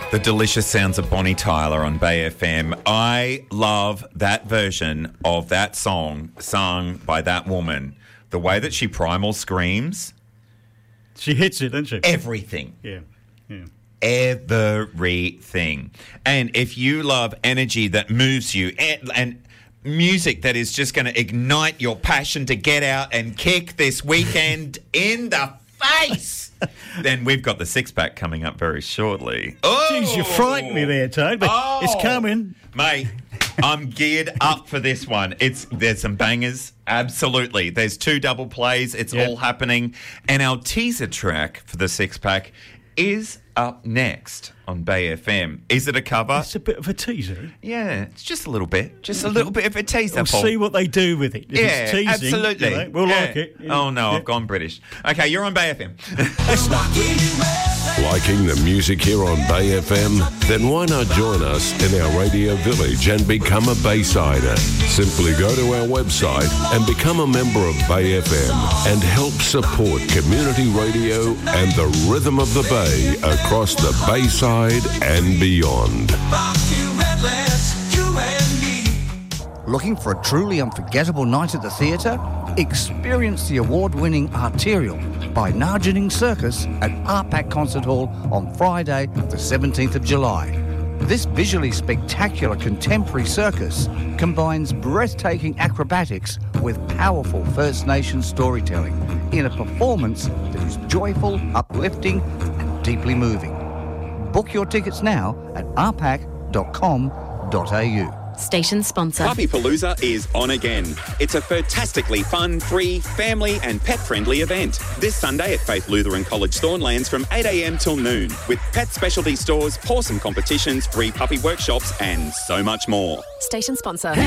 The delicious sounds of Bonnie Tyler on Bay FM. I love that version of that song sung by that woman. The way that she primal screams. She hits it, doesn't she? Everything. Yeah. Everything. And if you love energy that moves you and music that is just going to ignite your passion to get out and kick this weekend in the face, then we've got the six-pack coming up very shortly. Oh! Jeez, you frightened me there, Toad, but it's coming. Mate, I'm geared up for this one. There's some bangers, absolutely. There's 2 double plays. It's all happening. And our teaser track for the six-pack is up next on Bay FM. Is it a cover? It's a bit of a teaser. Yeah, it's just a little bit. Just a little bit of a teaser, We'll Paul. see what they do with it. If it's teasing, absolutely. We'll like it. Oh, no, I've gone British. Okay, you're on Bay FM. Liking the music here on Bay FM? Then why not join us in our radio village and become a Baysider? Simply go to our website and become a member of Bay FM and help support community radio and the rhythm of the Bay across the Bayside and beyond. Looking for a truly unforgettable night at the theatre? Experience the award-winning Arterial by Nargening Circus at RPAC Concert Hall on Friday, the 17th of July. This visually spectacular contemporary circus combines breathtaking acrobatics with powerful First Nations storytelling in a performance that is joyful, uplifting and deeply moving. Book your tickets now at rpac.com.au. Station sponsor. Puppypalooza is on again. It's a fantastically fun, free, family and pet-friendly event. This Sunday at Faith Lutheran College Thornlands from 8 a.m. till noon with pet specialty stores, pawsome competitions, free puppy workshops and so much more. Station sponsor.